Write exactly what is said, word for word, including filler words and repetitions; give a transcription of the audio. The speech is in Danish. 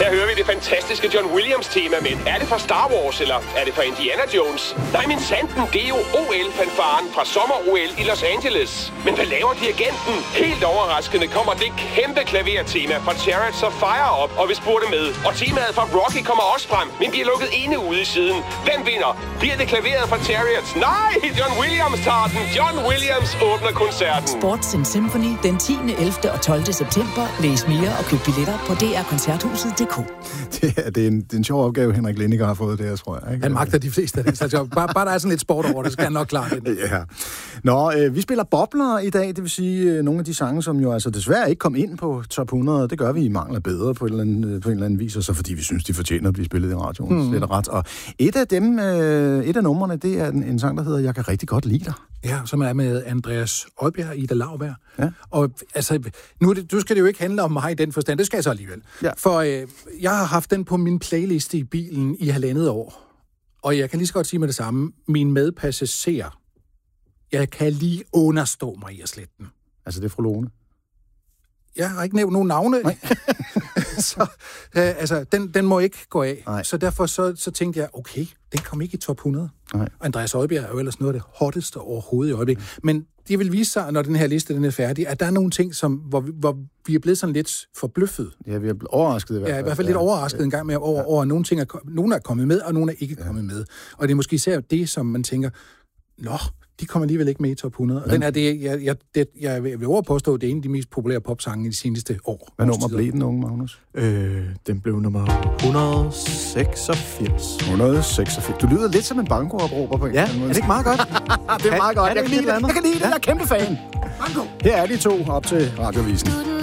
Her hører vi det fantastiske John Williams-tema, men er det fra Star Wars, eller er det fra Indiana Jones? Nej, men sanden, det er jo O L-fanfaren fra sommer-O L i Los Angeles. Men hvad laver dirigenten? Helt overraskende kommer det kæmpe klavertema fra Chariots of Fire op, og vi spurgte med. Og temaet fra Rocky kommer også frem, men bliver lukket inde ude i siden. Hvem vinder? Bliver det klaveret fra Chariots? Nej, John Williams tager den. John Williams åbner koncerten. Sports and Symphony den tiende, ellevte og tolvte september. Læs mere og køb billetter på d r koncerthuset punktum d k. Det er, det, er en, det er en sjov opgave, Henrik Lindiger har fået det her, tror jeg. Ikke? Han magter de fleste af det. Så bare, bare der er sådan lidt sport over det, så skal han nok klare det. Ja. Nå, øh, vi spiller bobler i dag, det vil sige øh, nogle af de sange, som jo altså desværre ikke kom ind på top hundrede. Det gør vi i mangel af bedre på en eller anden, på en eller anden vis, og så fordi vi synes, de fortjener at blive spillet i radioen. Mm. Det er ret. Og et af dem, øh, et af numrene, det er en, en sang, der hedder Jeg kan rigtig godt lide dig. Ja, som er med Andreas Oddbjerg og Ida Lauberg. Ja. Og altså, nu det, du skal det jo ikke handle om mig i den forstand, det skal jeg så alligevel. Ja. For øh, jeg har haft den på min playliste i bilen i halvandet år. Og jeg kan lige så godt sige med det samme, min medpassager, jeg kan lige understå mig i at slette den. Altså, det er fru Lone. Jeg har ikke nævnt nogen navne. så øh, altså, den, den må ikke gå af. Nej. Så derfor så, så tænkte jeg, okay, den kom ikke i top hundrede. Nej. Og Andreas Oddbjerg er jo ellers noget af det hotteste overhovedet i øjeblikket. Men det vil vise sig, når den her liste den er færdig, at der er nogle ting, som, hvor, vi, hvor vi er blevet sådan lidt forbløffet. Ja, vi er blevet overrasket i hvert fald. Ja, i hvert fald lidt ja. overrasket en gang med over, ja. over at nogle ting er, nogle er kommet med, og nogle er ikke ja. kommet med. Og det er måske især det, som man tænker, nå, de kommer alligevel ikke med i top hundrede. Og den er det, jeg, jeg, det, jeg vil overpåstå, det er en af de mest populære popsange i de seneste år. Hvad nummer blev den, unge Magnus? Øh, den blev nummer et hundrede og seksogfirs. et hundrede og seksogfirs. Du lyder lidt som en banko-opråber på en Ja, eller anden måde. er det ikke meget godt? Det er meget godt. Er det Jeg kan lide det. Jeg kan lide det. Jeg er kæmpe fan. Banko! Her er de to op til radiovisen.